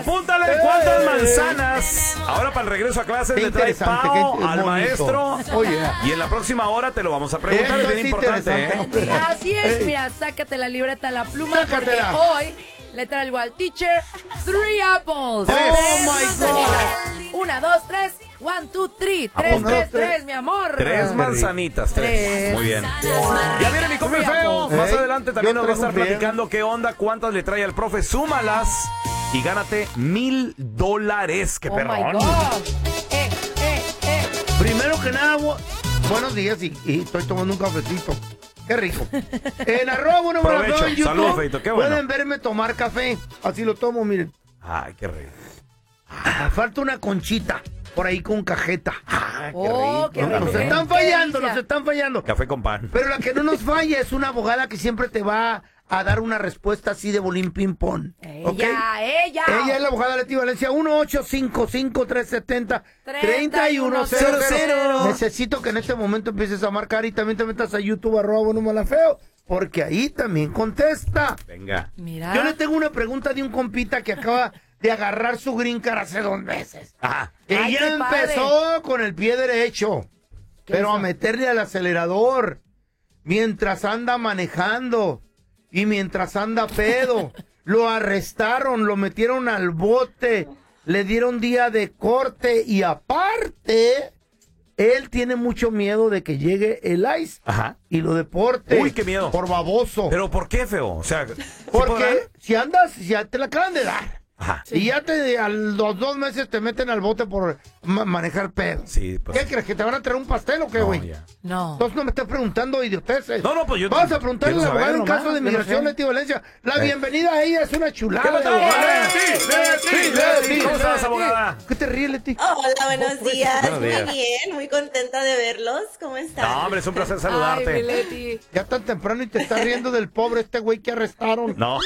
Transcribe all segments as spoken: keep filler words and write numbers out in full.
apúntale ¡Eh! cuántas manzanas. Ahora para el regreso a clases Qué le trae interesante, Pao qué al bonito. maestro. Oye. Y en la próxima hora te lo vamos a preguntar. Eso Es bien es importante, interesante. ¿eh? Así es, Ey. mira, sácate la libreta, la pluma, Sácatela. porque hoy le traigo al teacher three apples. Tres. Tres Oh, my manzanitas. Una, dos, tres. One, two, three. Tres, Uno, tres, dos, tres. tres, mi amor. Tres manzanitas, tres. Tres. Muy bien. Ya viene mi compa el feo. Ey, Más adelante también yo nos va a estar traigo un feo. platicando qué onda, cuántas le trae al profe. Súmalas y gánate mil dólares. ¡Qué Oh my perrón! God. Eh, eh, eh. Primero que nada, bu- buenos días y, y estoy tomando un cafecito. Qué rico. En arroba bueno, bueno, Provecho. en YouTube Salud, Feito, qué bueno. pueden verme tomar café. Así lo tomo, miren. Ay, qué rico. Ah, falta una conchita por ahí con cajeta. Ay, qué Oh, rico. qué No, rico. nos ¿eh? están Qué fallando, delicia. nos están fallando. Café con pan. Pero la que no nos falla es una abogada que siempre te va a dar una respuesta así de bolín ping pong. Ella, ¿Ok? ella. Ella es la abogada Leti Valencia, uno ocho cinco cinco, tres siete cero, tres uno cero cero. Necesito que en este momento empieces a marcar y también te metas a YouTube, arroba bueno malafeo, porque ahí también contesta. Venga. Mira. Yo le tengo una pregunta de un compita que acaba de agarrar su green card hace dos meses. Ajá. Ay, Ella qué padre. empezó con el pie derecho, ¿Qué pero hizo? a meterle al acelerador mientras anda manejando y mientras anda pedo. Lo arrestaron, lo metieron al bote, le dieron día de corte y aparte, él tiene mucho miedo de que llegue el I C E Ajá. y lo deporte. Uy, qué miedo. Por baboso. ¿Pero por qué, feo? O sea, ¿sí Porque podrán? si andas, si ya te la acaban de dar. Ajá. Y ya te, a los dos meses te meten al bote por ma- manejar pedo. Sí, pues. ¿Qué crees? ¿Que te van a traer un pastel o qué, No, güey? ya. No. Entonces no me estás preguntando idioteces. No, no, pues yo Vamos a preguntarle a la quiero abogada saber en nomás, caso de yo no migración, sé. Leti Valencia. La Eh. bienvenida a ella es una chulada. ¿Qué de pasó? abogada. Leti, Leti, Leti. ¿Cómo estás, abogada? ¿Qué te ríes, Leti? Hola, buenos días. Buenos días. Muy bien, muy contenta de verlos. ¿Cómo están? No, hombre, es un placer Ay, saludarte. mi Leti. Ya tan temprano y te estás riendo del pobre este güey que arrestaron. No.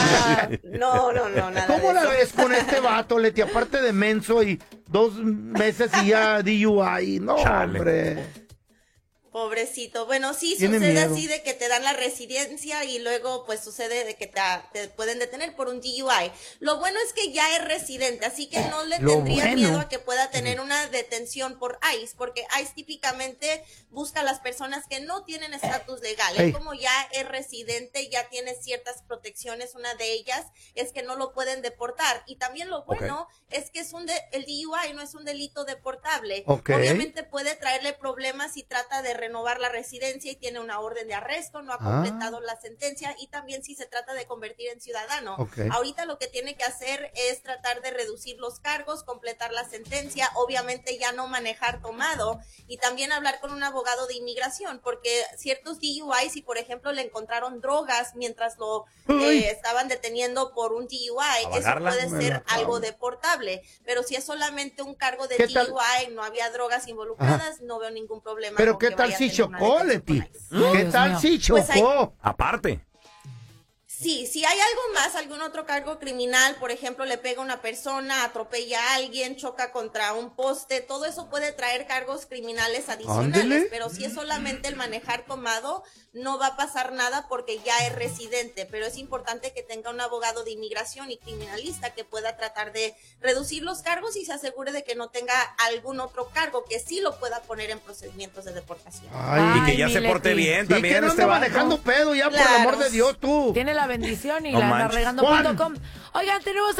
No, no, no, nada ¿Cómo de la eso. ves con este vato, Leti? Aparte de menso y dos meses y ya D U I. No, Chale. hombre. Pobrecito. Bueno, sí, Tiene sucede miedo. así de que te dan la residencia y luego pues sucede de que te, te pueden detener por un D U I. Lo bueno es que ya es residente, así que no le Lo tendría bueno. miedo a que pueda tener una detención por I C E, porque I C E típicamente busca a las personas que no tienen estatus legal. Ey. Él como ya es residente, ya tiene ciertas protecciones, una de ellas es que no lo pueden deportar. Y también lo bueno es que es un de- el D U I no es un delito deportable. Ok. Obviamente puede traerle problemas si trata de renovar la residencia y tiene una orden de arresto, no ha Ah. completado la sentencia, y también si se trata de convertir en ciudadano. Ok. Ahorita lo que tiene que hacer es tratar de reducir los cargos, completar la sentencia, obviamente ya no manejar tomado, y también hablar con un abogado de inmigración, porque ciertos D U I, si por ejemplo le encontraron drogas mientras lo Uy. eh, estaban deteniendo por un D U I, A eso bajarla. puede Me ser la acabo. algo deportable, pero si es solamente un cargo de ¿Qué D tal? U I, no había drogas involucradas, no veo ningún problema. Pero con ¿qué que tal vaya a si tener una chocó, detención Leti? con I C E. Ay, ¿Qué Dios tal mío. si Pues hay- chocó? Aparte. Sí, si hay algo más, algún otro cargo criminal, por ejemplo, le pega a una persona, atropella a alguien, choca contra un poste, todo eso puede traer cargos criminales adicionales, Ándele. pero si es solamente el manejar tomado, no va a pasar nada porque ya es residente, pero es importante que tenga un abogado de inmigración y criminalista que pueda tratar de reducir los cargos y se asegure de que no tenga algún otro cargo que sí lo pueda poner en procedimientos de deportación. Ay, Y que Ay, ya mi se porte Leti. bien sí, también que no este anda vato. manejando pedo ya, por el Claro. amor de Dios, tú. Tiene la bendición y No la manches. narregando punto com. Oigan, tenemos